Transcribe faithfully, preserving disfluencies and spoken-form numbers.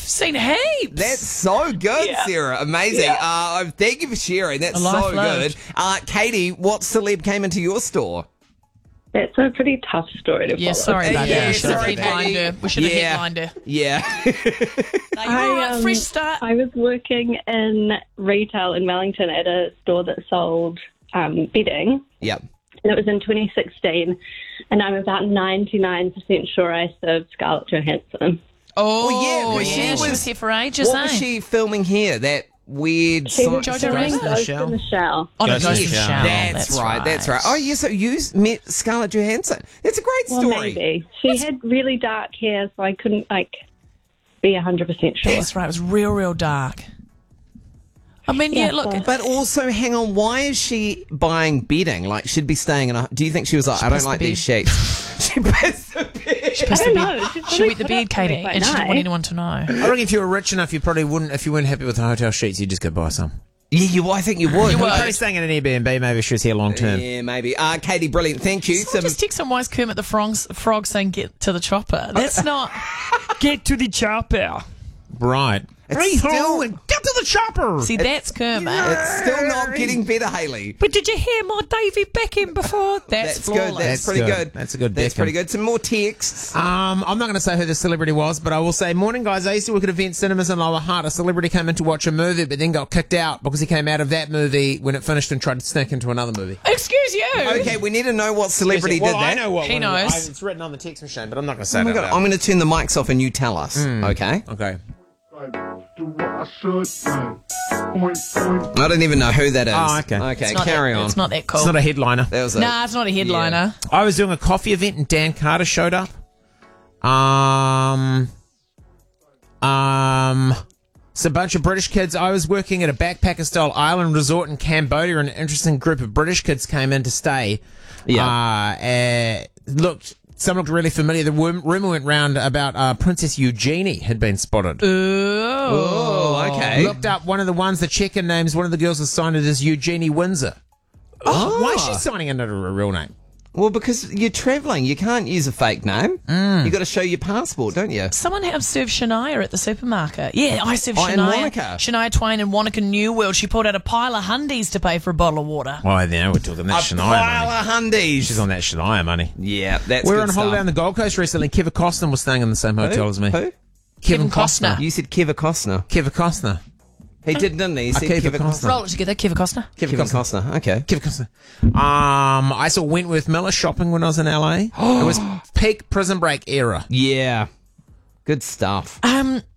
seen heaps. That's so good, Yeah. Sarah. Amazing. Yeah. Uh, thank you for sharing. That's A life so lived. good. Uh, Katie, what celeb came into your store? That's a pretty tough story to Yeah, follow. sorry about Yeah, that. We should have sorry, headlined Katie. her. We should have Yeah. headlined her. Yeah. No, you're all right. um, Fresh start. I was working in retail in Wellington at a store that sold um, bedding. yep. And it was in twenty sixteen, and I'm about ninety-nine percent sure I served Scarlett Johansson. Oh, Well, yeah, yeah, 'cause she, she was, was- here for ages, What eh? was she filming here? That weird... She si- was Jojo doing Rabbit? Ghost Shell. in the Shell. Oh, no, Ghost Ghost in in the the Shell. Shell. That's, right, that's right. Oh, yes, so you met Scarlett Johansson. That's a great Well, story. maybe. She had really dark hair, so I couldn't, like, be one hundred percent sure. That's right. It was real, real dark. I mean, yeah, Yeah, look. well- But also, hang on, why is she buying bedding? Like, she'd be staying in a... Do you think she was like, I don't pissed the like these bed. sheets? She pissed the bed. She I pissed don't the know. bed. She's She really wet the put bed, up for me Katie, quite and she didn't want nice. anyone to know. I reckon if you were rich enough, you probably wouldn't. If you weren't happy with the hotel sheets, you'd just go buy some. Yeah, you, I think you would. You We're would. probably staying in an Airbnb. Maybe she was here long term. Yeah, maybe. Uh, Katie, brilliant. Thank you. Someone just text some wise Kermit the Frog's, frog saying get to the chopper. That's not... Get to the chopper. Right. It's still, and get to the chopper. See, that's Kermit. it's still not getting better, Haley. But did you hear my David Beckham before? That's, That's flawless. good. That's, That's pretty good. good. That's a good That's Beckham. pretty good. Some more texts. Um, I'm not going to say who the celebrity was, but I will say, morning guys, I used to work at Event Cinemas in Lower Hutt. A celebrity came in to watch a movie, but then got kicked out because he came out of that movie when it finished and tried to sneak into another movie. Excuse you. Okay, we need to know what celebrity well, did that. I know what He one knows. I, it's written on the text machine, but I'm not going to say Oh my it God, out I'm loud. going to turn the mics off and you tell us. Okay. Okay. I don't even know who that is. Oh, okay. Okay, It's not carry that, on. It's not that cool. It's not a headliner. That was a, Nah, it's not a headliner. I was doing a coffee event and Dan Carter showed up. Um, um, it's a bunch of British kids. I was working at a backpacker-style island resort in Cambodia, and an interesting group of British kids came in to stay. Yeah. Uh, uh, looked, some looked really familiar. The rum- rumor went round about uh, Princess Eugenie had been spotted. Oh, okay. Looked up one of the ones, the check-in names, one of the girls was signed it as Eugenie Windsor. Oh. Why is she signing under a real name? Well, because you're travelling. You can't use a fake name. Mm. you got to show your passport, don't you? Someone helped serve Shania at the supermarket. Yeah, I served Oh, in Shania. Wanaka. Shania Twain in Wanaka New World. She pulled out a pile of hundies to pay for a bottle of water. Why, now we're talking that A Shania pile money. of hundies. She's on that Shania money. Yeah, that's we were good on holiday stuff. on the Gold Coast recently. Kevin Costner was staying in the same hotel Who? as me. Who? Kevin Costner. You said Kevin Costner. Kevin Costner. He did, didn't he? He said Okay, Kevin Kevin Costner. Roll it together, Kevin Costner. Kevin Costner. Okay. Kevin Costner. Um, I saw Wentworth Miller shopping when I was in L A. It was peak Prison Break era. Yeah. Good stuff. Um,